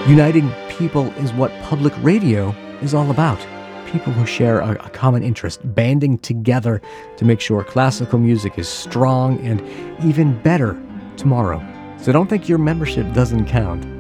Uniting people is what public radio is all about. People who share a common interest, banding together to make sure classical music is strong and even better tomorrow. So don't think your membership doesn't count.